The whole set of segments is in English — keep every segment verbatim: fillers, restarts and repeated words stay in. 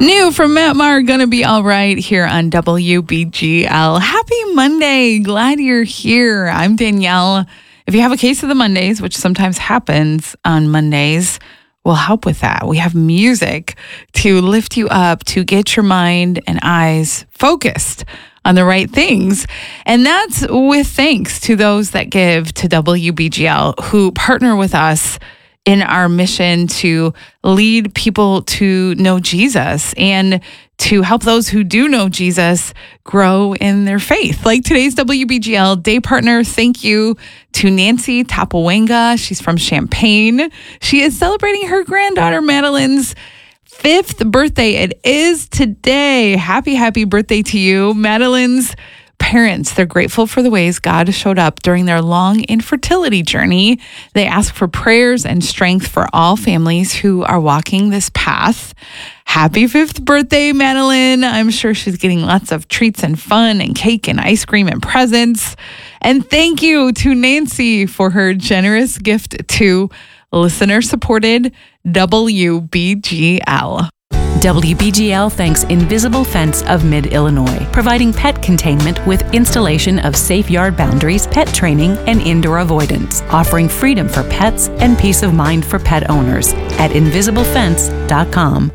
New from Matt Maher, Gonna Be All Right here on W B G L. Happy Monday. Glad you're here. I'm Danielle. If you have a case of the Mondays, which sometimes happens on Mondays, we'll help with that. We have music to lift you up, to get your mind and eyes focused on the right things. And that's with thanks to those that give to W B G L, who partner with us in our mission to lead people to know Jesus and to help those who do know Jesus grow in their faith. Like today's W B G L day partner, thank you to Nancy Tapawenga. She's from Champaign. She is celebrating her granddaughter Madeline's fifth birthday. It is today. Happy, happy birthday to you. Madeline's parents, they're grateful for the ways God showed up during their long infertility journey. They ask for prayers and strength for all families who are walking this path. Happy fifth birthday, Madeline. I'm sure she's getting lots of treats and fun and cake and ice cream and presents. And thank you to Nancy for her generous gift to listener-supported W B G L. W B G L thanks Invisible Fence of Mid-Illinois, providing pet containment with installation of safe yard boundaries, pet training, and indoor avoidance, offering freedom for pets and peace of mind for pet owners at invisible fence dot com.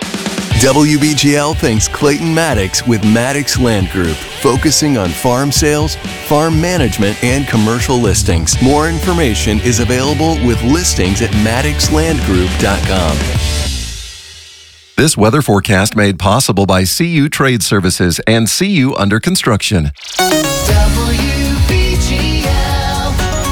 W B G L thanks Clayton Maddox with Maddox Land Group, focusing on farm sales, farm management, and commercial listings. More information is available with listings at maddox land group dot com. This weather forecast made possible by C U Trade Services and C U Under Construction. W B G L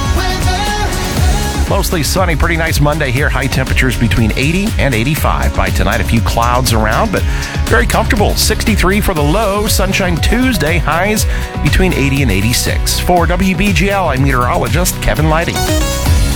weather. Mostly sunny, pretty nice Monday here. High temperatures between eighty and eighty-five. By tonight, a few clouds around, but very comfortable. sixty-three for the low. Sunshine Tuesday, highs between eighty and eighty-six. For W B G L, I'm meteorologist Kevin Lighting.